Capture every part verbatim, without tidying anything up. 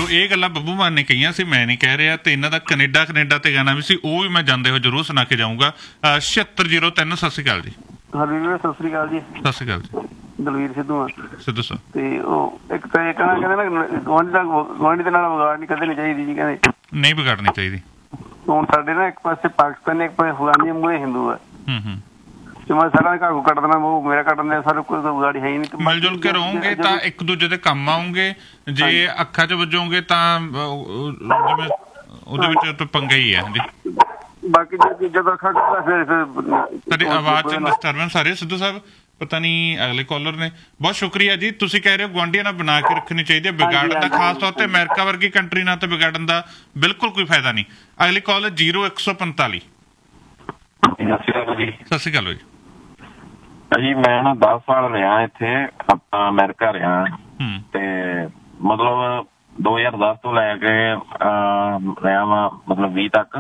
ਸੋ ਇਹ ਗੱਲਾਂ ਬੱਬੂ ਮਾਨ ਨੇ ਕਹੀਆਂ ਸੀ, ਮੈਂ ਨਹੀਂ ਕਹਿ ਰਿਹਾ। ਤੇ ਇਹਨਾਂ ਦਾ ਕੈਨੇਡਾ ਕੈਨੇਡਾ ਤੇ ਗਾਣਾ ਵੀ ਸੀ, ਉਹ ਵੀ ਮੈਂ ਜਾਂਦੇ ਹੋਏ ਜ਼ਰੂਰ ਸੁਣਾ ਕੇ ਜਾਊਂਗਾ। ਛਿਹੱਤਰ ਜੀਰੋ ਤਿੰਨ। ਸਤਿ ਸ਼੍ਰੀ ਅਕਾਲ ਜੀ। ਹਾਂਜੀ ਵੀਰੇ ਸਤਿ ਸ਼੍ਰੀ ਅਕਾਲ ਜੀ। ਸਤਿ ਸ਼੍ਰੀ ਅਕਾਲ ਜੀ। ਦਲਵੀਰ ਸਿੱਧੂ ਆ। ਸਿੱਧੂ ਸਾਹਿਬ ਤੇ ਉਹ ਇੱਕ ਤਾਂ ਇਹ ਕਹਿਣਾ ਕਹਿੰਦੇ ਨਾ ਗੁਆਂਢੀ ਦਾ ਗੁਆਂਢੀ ਦੇ ਨਾਲ ਵਿਗਾੜਨੀ ਕਦੇ ਨਹੀਂ ਚਾਹੀਦੀ ਜੀ, ਕਹਿੰਦੇ ਨਹੀਂ ਵਿਗਾੜਨੀ ਚਾਹੀਦੀ। ਹੁਣ ਸਾਡੇ ਨਾ ਇੱਕ ਪਾਸੇ ਪਾਕਿਸਤਾਨੀ, ਇੱਕ ਪਾਸੇ ਅਫਗਾਨੀ, ਮੂਹਰੇ ਹਿੰਦੂ ਹੈ। ਹੂੰ ਹੂੰ ਤੇ ਮੈਂ ਸਾਰਾ ਘਰ ਕੱਟ ਦੇਣਾ, ਉਹ ਮੇਰਾ ਕੱਟ ਦਿੰਦੇ, ਸਾਰੇ ਕੋਈ ਵਿਗਾੜੀ ਹੈ ਹੀ ਨਹੀਂ। ਮਿਲ ਜੁਲ ਕੇ ਰਹੋਗੇ ਤਾਂ ਇੱਕ ਦੂਜੇ ਦੇ ਕੰਮ ਆਉਂਗੇ। ਜੇ ਅੱਖਾਂ 'ਚ ਵੱਜੋਗੇ ਤਾਂ ਜਿਵੇਂ ਉਹਦੇ ਵਿੱਚ ਤਾਂ ਪੰਗਾ ਹੀ ਹੈ। ਹਾਂਜੀ ਬਾਕੀ ਜਦੋਂ ਅੱਖਾਂ ਕੱਟਦਾ ਫਿਰ ਤੁਹਾਡੀ ਆਵਾਜ਼ 'ਚ ਡਿਸਟਰਬੈਂਸ ਆ ਰਹੀ। ਸਿੱਧੂ ਸਾਹਿਬ ਪਤਾ ਨਹੀਂ ਅਗਲੇ ਕਾਲਰ ਨੇ। ਬਹੁਤ ਸ਼ੁਕਰੀਆ ਜੀ। ਤੁਸੀਂ ਕਹਿ ਰਹੇ ਹੋ ਗੁਆਂਢੀਆਂ ਨਾਲ ਬਣਾ ਕੇ ਰੱਖਣੀ ਚਾਹੀਦੀ ਹੈ, ਵਿਗਾੜਨ ਦਾ ਖਾਸ ਤੌਰ ਤੇ ਅਮਰੀਕਾ ਵਰਗੀ ਕੰਟਰੀ ਨਾਲ ਤੇ ਵਿਗਾੜਨ ਦਾ ਬਿਲਕੁਲ ਕੋਈ ਫਾਇਦਾ ਨਹੀਂ। ਅਗਲੀ ਕਾਲ ਜੀਰੋ ਇੱਕ ਸੌ ਪੰਤਾਲੀ। ਸਤਿ ਸ਼੍ਰੀ ਅਕਾਲ ਜੀ। ਜੀ ਮੈਂ ਨਾ ਦਸ ਸਾਲ ਰਿਹਾ ਇੱਥੇ, ਆਪਾਂ ਅਮਰੀਕਾ ਰਿਹਾ ਤੇ ਮਤਲਬ ਦੋ ਹਜ਼ਾਰ ਦਸ ਤੋਂ ਲੈ ਕੇ ਰਿਹਾ ਵਾ ਮਤਲਬ ਵੀਹ ਤੱਕ।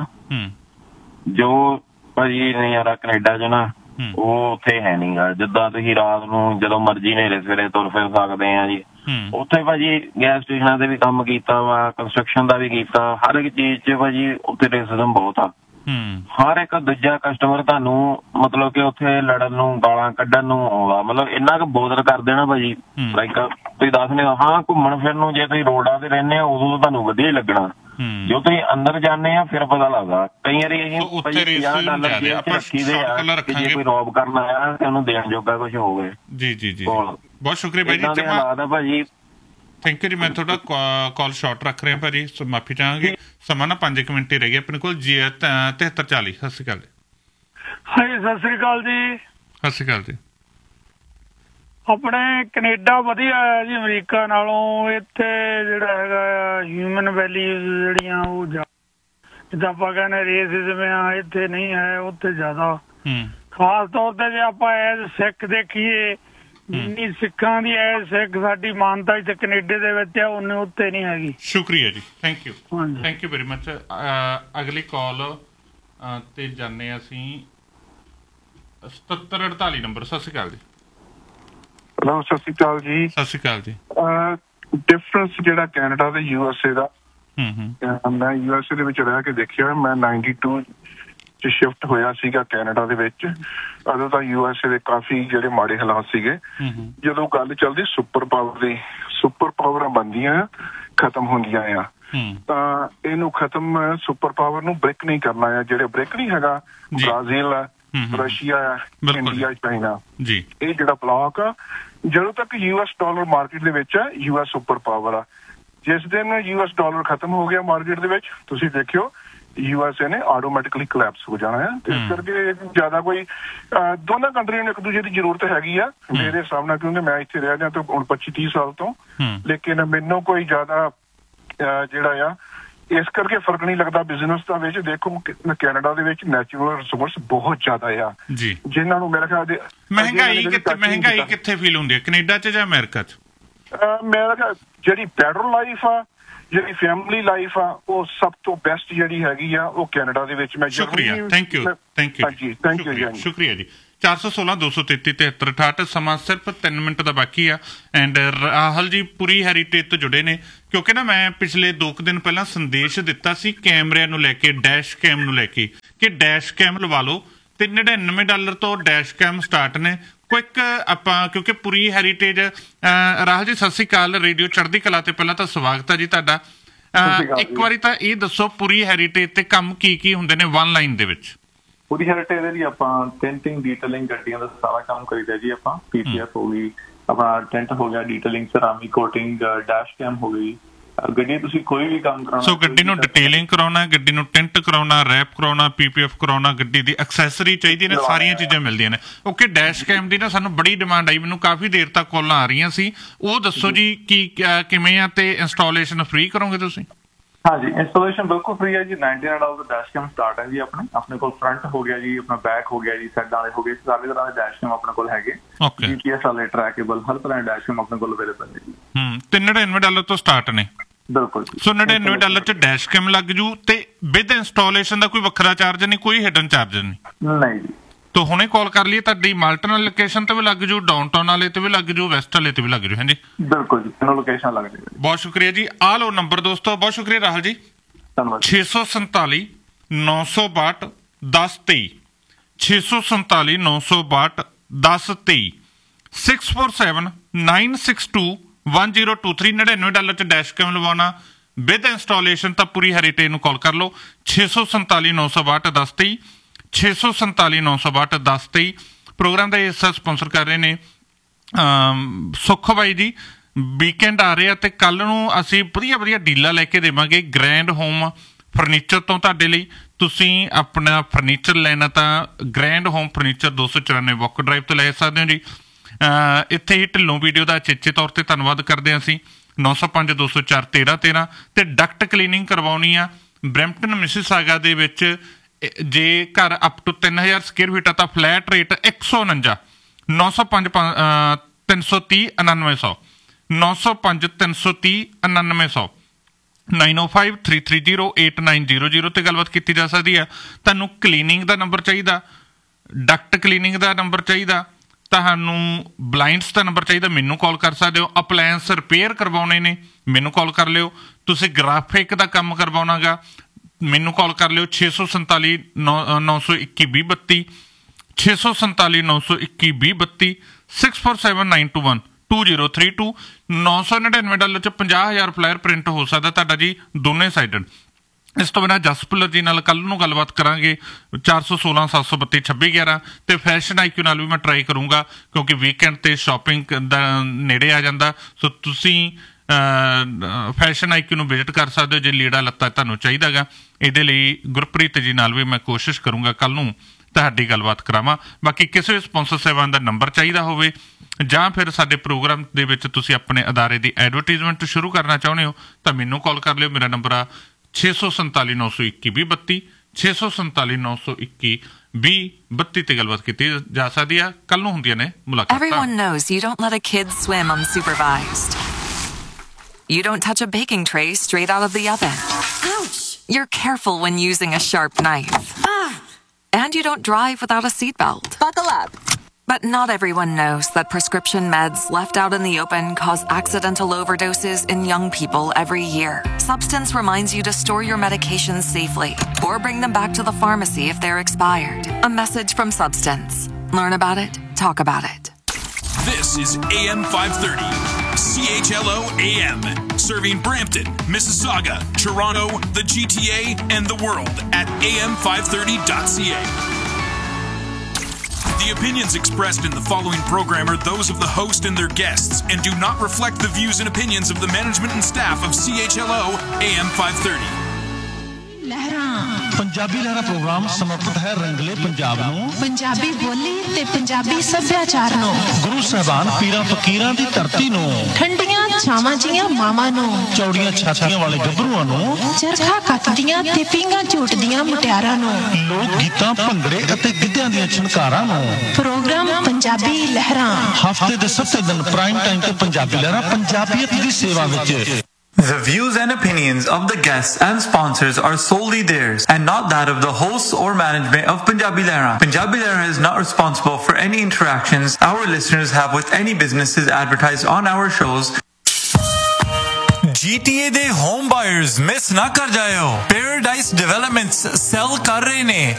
ਜੋ ਭਾਜੀ ਨਜ਼ਾਰਾ ਕੈਨੇਡਾ 'ਚ ਨਾ ਉਹ ਉੱਥੇ ਹੈ ਨੀ ਗਾ। ਜਿੱਦਾਂ ਤੁਸੀਂ ਰਾਤ ਨੂੰ ਜਦੋਂ ਮਰਜ਼ੀ ਨੇਰੇ ਸਵੇਰੇ ਤੁਰ ਫਿਰ ਸਕਦੇ ਆ ਜੀ। ਉੱਥੇ ਭਾਜੀ ਗੈਸ ਸਟੇਸ਼ਨਾਂ ਤੇ ਵੀ ਕੰਮ ਕੀਤਾ ਵਾ, ਕੰਸਟਰਕਸ਼ਨ ਦਾ ਵੀ ਕੀਤਾ, ਹਰ ਇੱਕ ਚੀਜ਼ 'ਚ ਭਾਜੀ ਉੱਥੇ ਰੇਸਿਜ਼ਮ ਬਹੁਤ ਆ। ਹਰ ਇੱਕ ਦੂਜਾ ਕਸਟਮਰ ਤੁਹਾਨੂੰ ਮਤਲਬ ਕਿ ਉੱਥੇ ਲੜਨ ਨੂੰ, ਗਾਲਾਂ ਕੱਢਣ ਨੂੰ ਆਉਂਦਾ। ਮਤਲਬ ਇੰਨਾ ਕੁ ਬੋਦਰ ਕਰ ਦੇਣਾ ਭਾਜੀ, ਲਾਈਕ ਤੁਸੀਂ ਦੱਸ ਨਹੀਂ। ਹਾਂ ਘੁੰਮਣ ਫਿਰਨ ਨੂੰ ਜੇ ਤੁਸੀਂ ਰੋਡਾਂ ਤੇ ਰਹਿੰਦੇ ਹੋ ਉਦੋਂ ਤੁਹਾਨੂੰ ਵਧੀਆ ਹੀ ਲੱਗਣਾ। ਜੋ ਤੁਸੀਂ ਅੰਦਰ ਜਾਂਦੇ ਆ ਫਿਰ ਪਤਾ ਲੱਗਦਾ। ਕਈ ਵਾਰੀ ਅਸੀਂ ਪੰਜਾਹ ਡਾਲਰ ਰੱਖੀ ਦੇ ਆ, ਜੇ ਕੋਈ ਰੋਬ ਕਰਨ ਆਇਆ ਤੇ ਉਹਨੂੰ ਦੇਣ ਜੋਗਾ ਕੁਛ ਹੋਵੇ। ਜੀ ਜੀ ਜੀ ਬਹੁਤ ਸ਼ੁਕਰੀਆ ਭਾਈ ਜੀ। ਹਾਲਾਤ ਭਾਜੀ ਥੈਂਕ ਯੂ ਜੀ। ਮੈਂ ਤੁਹਾਡਾ ਕਾਲ ਸ਼ਾਰਟ ਰੱਖ ਰਿਹਾ ਭਾਜੀ, ਮਾਫੀ ਚਾਹਾਂਗੇ। ਸਮਾਂ ਨਾ ਪੰਜ ਕੁ ਮਿੰਟ ਹੀ ਰਹਿ ਗਿਆ ਆਪਣੇ ਕੋਲ। ਜੀ ਤਿਹੱਤਰ ਚਾਲੀ। ਸਤਿ ਸ਼੍ਰੀ ਅਕਾਲ ਜੀ। ਹਾਂਜੀ ਸਤਿ ਸ਼੍ਰੀ ਅਕਾਲ ਜੀ। ਸਤਿ ਸ਼੍ਰੀ ਅਕਾਲ ਜੀ। ਆਪਣੇ ਕੈਨੇਡਾ ਵਧੀਆ ਹੈ ਜੀ ਅਮਰੀਕਾ ਨਾਲੋਂ। ਇੱਥੇ ਜਿਹੜਾ ਹੈਗਾ ਹਿਊਮਨ ਵੈਲਿਊਜ਼ ਜਿਹੜੀਆਂ ਉਹ ਜਿੱਦਾਂ ਆਪਾਂ ਕਹਿੰਦੇ ਰੇਸਿਜ਼ਮ ਆ, ਇੱਥੇ ਨਹੀਂ ਹੈ, ਉੱਥੇ ਜ਼ਿਆਦਾ। ਖਾਸ ਤੌਰ ਤੇ ਜੇ ਆਪਾਂ ਐਜ਼ ਸਿੱਖ ਦੇਖੀਏ, ਜਿੰਨੀ ਸਿੱਖਾਂ ਦੀ ਐਜ਼ ਸਿੱਖ ਸਾਡੀ ਮਾਨਤਾ ਇੱਥੇ ਕੈਨੇਡਾ ਦੇ ਵਿੱਚ ਆ, ਉਹਨੇ ਉੱਥੇ ਨਹੀਂ ਹੈਗੀ। ਸ਼ੁਕਰੀਆ ਜੀ। Thank you thank you very much. ਅਗਲੀ ਕਾਲ ਤੇ ਜਾਂਦੇ ਅਸੀਂ ਸਤੱਤਰ ਅੜਤਾਲੀ ਨੰਬਰ। ਸਤਿ ਸ਼੍ਰੀ ਅਕਾਲ ਜੀ। ਹੈਲੋ ਸਤਿ ਸ਼੍ਰੀ ਅਕਾਲ ਜੀ। ਸਤਿ ਸ਼੍ਰੀ ਅਕਾਲ ਜੀ। ਡਿਫਰੈਂਸ ਜਿਹੜਾ ਕੈਨੇਡਾ ਤੇ ਯੂ ਐਸ ਏ ਦਾ, ਮੈਂ ਯੂ ਐਸ ਏ ਦੇ ਵਿੱਚ ਰਹਿ ਕੇ ਦੇਖਿਆ। ਮੈਂ ਨਾਈਨਟੀ ਟੂ ਚ ਸ਼ਿਫਟ ਹੋਇਆ ਸੀਗਾ ਕੈਨੇਡਾ ਦੇ ਵਿੱਚ। ਉਦੋਂ ਤਾਂ ਯੂ ਐਸ ਏ ਦੇ ਕਾਫੀ ਜਿਹੜੇ ਮਾੜੇ ਹਾਲਾਤ ਸੀਗੇ। ਜਦੋਂ ਗੱਲ ਚੱਲਦੀ ਸੁਪਰ ਪਾਵਰ ਦੀ, ਸੁਪਰ ਪਾਵਰਾਂ ਬਣਦੀਆਂ ਖਤਮ ਹੁੰਦੀਆਂ ਆ, ਤਾਂ ਇਹਨੂੰ ਖਤਮ ਸੁਪਰ ਪਾਵਰ ਨੂੰ ਬ੍ਰੇਕ ਨਹੀਂ ਕਰਨਾ ਆ। ਜਿਹੜੇ ਬ੍ਰੇਕ ਨਹੀਂ ਹੈਗਾ ਬ੍ਰਾਜ਼ੀਲ ਆ, ਰਸ਼ੀਆ ਆ, ਇੰਡੀਆ, ਚਾਈਨਾ, ਇਹ ਜਿਹੜਾ ਬਲਾਕ ਆ, ਜਦੋਂ ਤੱਕ ਯੂ ਐਸ ਡਾਲਰ ਮਾਰਕੀਟ ਦੇ ਵਿੱਚ ਆ, ਯੂ ਐਸ ਸੁਪਰ ਪਾਵਰ ਆ। ਜਿਸ ਦਿਨ ਯੂ ਐਸ ਡਾਲਰ ਖਤਮ ਹੋ ਗਿਆ ਮਾਰਕੀਟ ਦੇ ਵਿੱਚ, ਤੁਸੀਂ ਦੇਖਿਓ ਯੂ ਐਸ ਏ ਨੇ ਆਟੋਮੈਟਿਕਲੀ ਕੋਲੈਪਸ ਹੋ ਜਾਣਾ ਹੈ। ਇਸ ਕਰਕੇ ਜ਼ਿਆਦਾ ਕੋਈ ਦੋਨਾਂ ਕੰਟਰੀਆਂ ਨੂੰ ਇੱਕ ਦੂਜੇ ਦੀ ਜ਼ਰੂਰਤ ਹੈਗੀ ਆ ਮੇਰੇ ਹਿਸਾਬ ਨਾਲ, ਕਿਉਂਕਿ ਮੈਂ ਇੱਥੇ ਰਹਿ ਰਿਹਾ ਤਾਂ ਹੁਣ ਪੱਚੀ ਤੀਹ ਸਾਲ ਤੋਂ। ਲੇਕਿਨ ਮੈਨੂੰ ਕੋਈ ਜ਼ਿਆਦਾ ਜਿਹੜਾ ਆ ਇਸ ਕਰਕੇ ਫਰਕ ਨਹੀਂ ਲੱਗਦਾ ਬਿਜ਼ਨਸ ਦਾ ਵਿੱਚ। ਦੇਖੋ ਕੈਨੇਡਾ ਦੇ ਵਿੱਚ ਨੈਚੁਰਲ ਰਿਸੋਰਸ ਬਹੁਤ ਜ਼ਿਆਦਾ ਆ ਜਿਨ੍ਹਾਂ ਨੂੰ ਮੇਰੇ ਖਿਆਲ ਮਹਿੰਗਾਈ ਕਿੱਥੇ ਮਹਿੰਗਾਈ ਕਿੱਥੇ ਫੀਲ ਹੁੰਦੀ ਹੈ, ਕੈਨੇਡਾ ਚ ਜਾਂ ਅਮਰੀਕਾ ਚ? ਮੇਰਾ ਖਿਆਲ ਜਿਹੜੀ ਪੈਟਰੋਲ ਲਾਈਫ ਆ, ਜਿਹੜੀ ਫੈਮਿਲੀ ਲਾਈਫ ਆ, ਉਹ ਸਭ ਤੋਂ ਬੈਸਟ ਜਿਹੜੀ ਹੈਗੀ ਆ ਉਹ ਕੈਨੇਡਾ ਦੇ ਵਿੱਚ। ਮੈਂ ਸ਼ੁਕਰੀਆ ਥੈਂਕ ਯੂ ਥੈਂਕ ਯੂ ਜੀ ਥੈਂਕ ਯੂ ਸ਼ੁਕਰੀਆ ਜੀ। ਚਾਰ ਸੌ ਸੋਲਾਂ ਦੋ ਸੌ ਤੇਤੀ ਤਿਹੱਤਰ ਅਠਾਹਠ। ਸਮਾਂ ਸਿਰਫ ਤਿੰਨ ਮਿੰਟ ਦਾ ਬਾਕੀ ਆ। And Rahul ji Puri heritage ਤੋਂ ਜੁੜੇ ਨੇ, ਕਿਉਂਕਿ ਨਾ ਮੈਂ ਪਿਛਲੇ ਦੋ ਕੁ ਦਿਨ ਪਹਿਲਾਂ ਸੰਦੇਸ਼ ਦਿੱਤਾ ਸੀ ਕੈਮਰਿਆਂ ਨੂੰ ਲੈ ਕੇ, ਡੈਸ਼ ਕੈਮ ਨੂੰ ਲੈ ਕੇ, ਕਿ ਡੈਸ਼ ਕੈਮ ਲਵਾ ਲਓ। ਤੇ ਨੜਿਨਵੇਂ ਡਾਲਰ ਤੋਂ ਡੈਸ਼ ਕੈਮ ਸਟਾਰਟ ਨੇ। ਕੁਇਕ ਆਪਾਂ ਕਿਉਂਕਿ ਪੂਰੀ ਹੈਰੀਟੇਜ। ਰਾਹੁਲ ਜੀ ਸਤਿ ਸ਼੍ਰੀ ਅਕਾਲ, ਰੇਡੀਓ ਚੜ੍ਹਦੀ ਕਲਾ ਤੇ ਪਹਿਲਾਂ ਤਾਂ ਸਵਾਗਤ ਹੈ ਜੀ ਤੁਹਾਡਾ। ਇੱਕ ਵਾਰੀ ਤਾਂ ਇਹ ਦੱਸੋ ਪੂਰੀ ਹੈਰੀਟੇਜ ਤੇ ਕੰਮ ਕੀ ਕੀ ਹੁੰਦੇ ਨੇ ਵਨ ਲਾਈਨ ਦੇ ਵਿੱਚ? ਪੂਰੀ ਹੈਰੀਟੇਜ ਦੇ ਲਈ ਆਪਾਂ ਟੈਂਟਿੰਗ, ਡੀਟੇਲਿੰਗ, ਗੱਡੀਆਂ ਦਾ ਸਾਰਾ ਕੰਮ ਕਰੀਦਾ ਜੀ। ਆਪਾਂ ਪੀ ਪੀ ਐਫ ਹੋ ਗਈ, ਆਪਣਾ ਟੈਂਟ ਹੋ ਗਿਆ, ਡੀਟੇਲਿੰਗ, ਸਰਾਮਿਕ ਕੋਟਿੰਗ, ਡੈਸ਼ ਕੈਮ ਹੋ ਗਈ। ਗੱਡੀ ਤੁਸੀਂ ਕੋਈ ਵੀ ਕੰਮ ਕਰਾਉਣਾ, ਸੋ ਗੱਡੀ ਨੂੰ ਡਿਟੇਲਿੰਗ ਕਰਾਉਣਾ, ਗੱਡੀ ਨੂੰ ਟੈਂਟ ਕਰਾਉਣਾ, ਰੈਪ ਕਰਾਉਣਾ, ਪੀ ਪੀ ਐਫ ਕਰਾਉਣਾ, ਗੱਡੀ ਦੀ ਐਕਸੈਸਰੀ ਚਾਹੀਦੀ ਨੇ, ਸਾਰੀਆਂ ਚੀਜ਼ਾਂ ਮਿਲਦੀਆਂ ਨੇ। ਓਕੇ, ਡੈਸ਼ ਕੈਮ ਦੀ ਨਾ ਸਾਨੂੰ ਬੜੀ ਡਿਮਾਂਡ ਆਈ, ਮੈਨੂੰ ਕਾਫੀ ਦੇਰ ਤੱਕ ਕਾਲਾਂ ਆ ਰਹੀਆਂ ਸੀ। ਉਹ ਦੱਸੋ ਜੀ ਕੀ ਕਿਵੇਂ ਆ, ਤੇ ਇੰਸਟਾਲੇਸ਼ਨ ਫ੍ਰੀ ਕਰੋਗੇ ਤੁਸੀਂ? ਹਾਂਜੀ, ਇੰਸਟਾਲੇਸ਼ਨ ਬਿਲਕੁਲ ਫ੍ਰੀ ਹੈ ਜੀ। ਨਾਈਨਟੀ ਨਾਈਨ ਡਾਲਰ ਦਾ ਡੈਸ਼ ਕੈਮ ਸਟਾਰਟ ਹੈ ਜੀ ਆਪਣੇ ਆਪਣੇ ਕੋਲ। ਫਰੰਟ ਹੋ ਗਿਆ ਜੀ, ਆਪਣਾ ਬੈਕ ਹੋ ਗਿਆ ਜੀ, ਸਾਈਡਾਂ ਵਾਲੇ ਹੋ ਗਏ, ਸਾਰੇ ਤਰ੍ਹਾਂ ਦੇ ਡੈਸ਼ ਕੈਮ ਆਪਣੇ ਕੋਲ ਹੈਗੇ। ਜੀ ਪੀ ਐਸ ਵਾਲੇ, ਟਰੈਕੇਬਲ, ਹਰ ਤਰ੍ਹਾਂ ਦੇ ਡੈਸ਼ ਕੈਮ ਆਪਣੇ ਕੋਲ ਅਵੇਲੇਬਲ ਹੈ ਜੀ। ਹੂੰ, ਤੇ ਨੜਿਨਵੇਂ ਡਾਲਰ ਤੋਂ ਸਟਾਰਟ ਨੇ? ਬਿਲਕੁਲ। ਸੋ ਨੜਿਨਵੇਂ ਡਾਲਰ ਚ ਡੈਸ਼ ਕੈਮ ਲੱਗ ਜੂ ਤੇ ਵਿਦ ਇੰਸਟਾਲੇਸ਼ਨ ਦਾ ਕੋਈ ਵੱਖਰਾ ਚਾਰਜ ਨਹੀਂ, ਕੋਈ ਹਿਡਨ ਚਾਰਜ ਨਹੀਂ? ਨਹੀਂ ਜੀ। ਤੋ ਹੁਣੇ ਕਾਲ ਕਰ ਲਈਏ। ਤੁਹਾਡੀ ਮਾਲਟਨ ਵਾਲੀ ਲੋਕੇਸ਼ਨ ਤੇ ਵੀ ਲੱਗ ਜੂ, ਡਾਊਨਟਾਊਨ ਵਾਲੇ ਤੇ ਵੀ ਲੱਗ ਜੂ, ਵੈਸਟ ਵਾਲੇ ਤੇ ਵੀ ਲੱਗ ਜੂ। ਹਾਂਜੀ ਬਿਲਕੁਲ ਜੀ, ਤਿੰਨੋਂ ਲੋਕੇਸ਼ਨ ਲੱਗ ਜਾਏਗੀ। ਬਹੁਤ ਸ਼ੁਕਰੀਆ ਜੀ। ਆਹ ਲਓ ਨੰਬਰ ਦੋਸਤੋ, ਬਹੁਤ ਸ਼ੁਕਰੀਆ ਰਾਹੁਲ ਜੀ। ਧੰਨਵਾਦ। ਛੇ ਸੌ ਸੰਤਾਲੀ ਨੌ ਸੌ ਬਾਹਠ ਦਸ ਤੇਈ, ਛੇ ਸੌ ਸੰਤਾਲੀ ਨੌ ਸੌ ਬਾਹਠ ਦਸ ਤੇਈ, six four seven nine six to one zero two three. ਨੜਿਨਵੇਂ ਡਾਲਰ ਚ ਡੈਸ਼ ਕੈਮ ਲਵਾਉਣਾ ਵਿਦ ਇੰਸਟਾਲੇਸ਼ਨ ਤਾਂ ਪੂਰੀ ਹੈਰੀਟੇਜ ਨੂੰ ਕਾਲ ਕਰ ਲਓ। ਛੇ ਸੌ ਸੰਤਾਲੀ ਨੌ ਸੌ ਬਾਹਠ ਦਸ ਤੇਈ, ਛੇ ਸੌ ਸੰਤਾਲੀ ਨੌ ਸੌ ਬਾਹਠ ਦਸ ਤੇਈ। ਪ੍ਰੋਗਰਾਮ ਦਾ ਹਿੱਸਾ ਸਪਾਂਸਰ ਕਰ ਰਹੇ ਨੇ ਸੁੱਖ ਬਾਈ ਜੀ। ਵੀਕਐਂਡ ਆ ਰਹੇ ਆ ਤੇ ਕੱਲ ਨੂੰ ਅਸੀਂ ਵਧੀਆ ਵਧੀਆ ਡੀਲਾਂ ਲੈ ਕੇ ਦੇਵਾਂਗੇ ਗ੍ਰੈਂਡ ਹੋਮ ਫਰਨੀਚਰ ਤੋਂ ਤੁਹਾਡੇ ਲਈ। ਤੁਸੀਂ ਆਪਣਾ ਫਰਨੀਚਰ ਲੈਣਾ ਤਾਂ ਗ੍ਰੈਂਡ ਹੋਮ ਫਰਨੀਚਰ ਦੋ ਸੌ ਚੁਰਾਨਵੇਂ ਵੌਕ ਡਰਾਈਵ ਤੋਂ ਲੈ ਸਕਦੇ ਹੋ ਜੀ। ਇੱਥੇ ਹੀ ਢਿੱਲੋਂ ਵੀਡੀਓ ਦਾ ਚੇਚੇ ਤੌਰ ਤੇ ਧੰਨਵਾਦ ਕਰਦੇ ਹਾਂ ਅਸੀਂ। ਨੌ ਸੌ ਪੰਜ ਦੋ ਸੌ ਚਾਰ ਤੇਰਾਂ ਤੇਰਾਂ ਤੇ ਡਕਟ ਕਲੀਨਿੰਗ ਕਰਵਾਉਣੀ ਆ ਬਰੈਂਪਟਨ ਮਿਸੀਸਾਗਾ ਦੇ ਵਿੱਚ। ਜੇ ਘਰ ਅਪ ਟੂ ਤਿੰਨ ਹਜ਼ਾਰ ਸਕੁਅਰ ਫੀਟ ਆ ਤਾਂ ਫਲੈਟ ਰੇਟ ਇੱਕ ਸੌ ਉਣੰਜਾ, ਨੌ ਸੌ ਪੰਜ ਤਿੰਨ ਸੌ ਤੀਹ ਉਣਾਨਵੇਂ ਸੌ, ਨੌ ਸੌ ਪੰਜ ਤਿੰਨ ਸੌ ਤੀਹ ਉਣਾਨਵੇਂ ਸੌ, ਨਾਈਨ ਓ five three three zero eight nine zero zero ਤੇ ਗੱਲਬਾਤ ਕੀਤੀ ਜਾ ਸਕਦੀ ਆ। ਤੁਹਾਨੂੰ ਕਲੀਨਿੰਗ ਦਾ ਨੰਬਰ ਚਾਹੀਦਾ, ਡਕਟ ਕਲੀਨਿੰਗ ਦਾ ਨੰਬਰ ਚਾਹੀਦਾ, ਤੁਹਾਨੂੰ ਬਲਾਈਂਡਸ ਦਾ ਨੰਬਰ ਚਾਹੀਦਾ, ਮੈਨੂੰ ਕਾਲ ਕਰ ਸਕਦੇ ਹੋ। ਅਪਲਾਇੰਸ ਰਿਪੇਅਰ ਕਰਵਾਉਣੇ ਨੇ, ਮੈਨੂੰ ਕਾਲ ਕਰ ਲਿਓ। ਤੁਸੀਂ ਗ੍ਰਾਫਿਕ ਦਾ ਕੰਮ ਕਰਵਾਉਣਾ ਗਾ, ਮੈਨੂੰ ਕਾਲ ਕਰ ਲਿਓ। ਛੇ ਸੌ ਸੰਤਾਲੀ ਨੌ ਨੌ ਸੌ ਇੱਕੀ ਵੀਹ ਬੱਤੀ, ਛੇ ਸੌ ਸੰਤਾਲੀ ਨੌ ਸੌ ਇੱਕੀ ਵੀਹ ਬੱਤੀ, six four seven nine to one two zero three two. ਨੌ ਸੌ ਨੜਿਨਵੇਂ ਡਾਲਰ ਚ ਪੰਜਾਹ ਹਜ਼ਾਰ ਫਲਾਇਰ ਪ੍ਰਿੰਟ ਹੋ ਸਕਦਾ ਤੁਹਾਡਾ ਜੀ ਦੋਨੇ ਸਾਈਡਡ। ਇਸ ਤੋਂ ਬਿਨਾਂ ਜਸ ਭੁੱਲਰ ਜੀ ਨਾਲ ਕੱਲ ਨੂੰ ਗੱਲਬਾਤ ਕਰਾਂਗੇ। ਚਾਰ ਸੌ ਸੋਲਾਂ ਸੱਤ ਸੌ ਬੱਤੀ ਛੱਬੀ ਗਿਆਰਾਂ ਤੇ ਫੈਸ਼ਨ ਆਈਕਿਊ ਨਾਲ ਵੀ ਮੈਂ ਟਰਾਈ ਕਰੂੰਗਾ ਕਿਉਂਕਿ ਵੀਕਐਂਡ ਤੇ ਸ਼ਾਪਿੰਗ ਦਾ ਨੇੜੇ ਆ ਜਾਂਦਾ। ਸੋ ਤੁਸੀਂ ਫੈਸ਼ਨ ਆਈਕਿਊ ਨੂੰ ਵਿਜ਼ਿਟ ਕਰ ਸਕਦੇ ਹੋ ਜੇ ਲੀੜਾ ਲੱਤਾ ਤੁਹਾਨੂੰ ਚਾਹੀਦਾ ਗਾ। ਇਹਦੇ ਲਈ ਗੁਰਪ੍ਰੀਤ ਜੀ ਨਾਲ ਵੀ ਮੈਂ ਕੋਸ਼ਿਸ਼ ਕਰੂੰਗਾ ਕੱਲ ਨੂੰ ਤੁਹਾਡੀ ਗੱਲਬਾਤ ਕਰਾਵਾਂ। ਬਾਕੀ ਕਿਸੇ ਵੀ ਸਪਾਂਸਰ ਸੇਵਾ ਦਾ ਨੰਬਰ ਚਾਹੀਦਾ ਹੋਵੇ ਜਾਂ ਫਿਰ ਸਾਡੇ ਪ੍ਰੋਗਰਾਮ ਦੇ ਵਿੱਚ ਤੁਸੀਂ ਆਪਣੇ ਅਦਾਰੇ ਦੀ ਐਡਵਰਟੀਜ਼ਮੈਂਟ ਸ਼ੁਰੂ ਕਰਨਾ ਚਾਹੁੰਦੇ ਹੋ ਤਾਂ ਮੈਨੂੰ ਕਾਲ ਕਰ ਲਿਓ। ਮੇਰਾ ਨੰਬਰ ਆ ਛੇ ਸੌ ਸੰਤਾਲੀ ਨੌ ਸੌ ਇੱਕੀ ਵੀਹ ਬੱਤੀ, ਛੇ ਸੌ ਸੰਤਾਲੀ ਨੌ ਸੌ ਇੱਕੀ ਵੀਹ ਬੱਤੀ ਤੇ ਗੱਲਬਾਤ ਕੀਤੀ ਜਾ ਸਕਦੀ ਆ। ਕੱਲ ਨੂੰ ਹੁੰਦੀਆਂ ਨੇ ਮੁਲਾਕਾਤਾਂ। Everyone knows you don't let a kid swim unsupervised. You don't touch a baking tray straight out of the oven. Ouch! You're careful when using a sharp knife. Ah! And you don't drive without a seatbelt. Buckle up. But not everyone knows that prescription meds left out in the open cause accidental overdoses in young people every year. Substance reminds you to store your medications safely or bring them back to the pharmacy if they're expired. A message from Substance. Learn about it, talk about it. This is A M five thirty, C H L O A M, serving Brampton, Mississauga, Toronto, the G T A, and the world at A M five thirty dot C A. The opinions expressed in the following program are those of the host and their guests and do not reflect the views and opinions of the management and staff of C H L O A M five thirty. Punjabi Lehra programme ਸਮਰਪਿਤ ਹੈ ਰੰਗਲੇ ਪੰਜਾਬ ਨੂੰ, ਪੰਜਾਬੀ ਬੋਲੀ ਤੇ ਪੰਜਾਬੀ ਸੱਭਿਆਚਾਰ ਨੂੰ, ਗੁਰੂ ਸਾਹਿਬਾਨ ਪੀਰਾਂ ਫਕੀਰਾਂ ਦੀ ਧਰਤੀ ਨੂੰ, ਠੰਡੀਆਂ ਛਾਵਾਂ ਜੀਆਂ ਮਾਵਾਂ ਨੂੰ, ਚੌੜੀਆਂ ਛਾਤੀਆਂ ਵਾਲੇ ਗੱਭਰੂਆਂ ਨੂੰ, ਚਰਖਾ ਕੱਤਦੀਆਂ ਤੇ ਪੀਂਘਾਂ ਝੂਟਦੀਆਂ ਮੁਟਿਆਰਾਂ ਨੂੰ, ਲੋਕ ਗੀਤਾਂ ਭੰਗੜੇ ਅਤੇ ਗਿੱਧਿਆਂ ਦੀਆਂ ਛਣਕਾਰਾਂ ਨੂੰ। ਪ੍ਰੋਗਰਾਮ ਪੰਜਾਬੀ ਲਹਿਰਾਂ ਹਫ਼ਤੇ ਦੇ ਸੱਤ ਦਿਨ ਪ੍ਰਾਈਮ ਟਾਈਮ ਤੇ ਪੰਜਾਬੀ ਲਹਿਰਾਂ ਪੰਜਾਬੀਅਤ ਦੀ ਸੇਵਾ ਵਿੱਚ। The views and opinions of the guests and sponsors are solely theirs and not that of the hosts or management of Punjabi Lehra. Punjabi Lehra is not responsible for any interactions our listeners have with any businesses advertised on our shows. G T A ਦੇ home buyers miss ਨਾ ਕਰ ਜਾਇਓ। Paradise developments cell ਕਰ ਰਹੇ ਨੇ